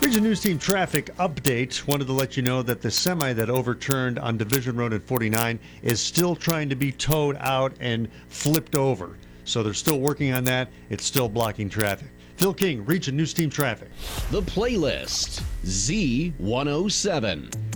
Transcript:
Region News Team traffic update. Wanted to let you know that the semi that overturned on Division Road at 49 is still trying to be towed out and flipped over. So they're still working on that. It's still blocking traffic. Phil King, Region News Team traffic. The Playlist, Z107.